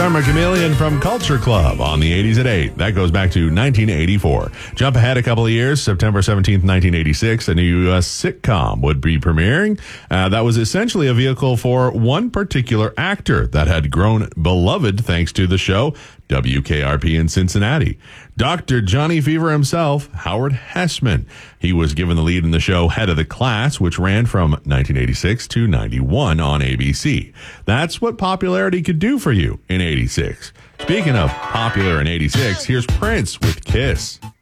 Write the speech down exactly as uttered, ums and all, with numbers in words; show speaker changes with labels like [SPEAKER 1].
[SPEAKER 1] Karma Chameleon from Culture Club on the eighties at eight. That goes back to nineteen eighty-four. Jump ahead a couple of years. September seventeenth, nineteen eighty-six, a new U S sitcom would be premiering. Uh, that was essentially a vehicle for one particular actor that had grown beloved thanks to the show, W K R P in Cincinnati. Doctor Johnny Fever himself, Howard Hessman. He was given the lead in the show Head of the Class, which ran from nineteen eighty-six to ninety-one on A B C. That's what popularity could do for you in eighty-six. Speaking of popular in eighty-six, here's Prince with Kiss.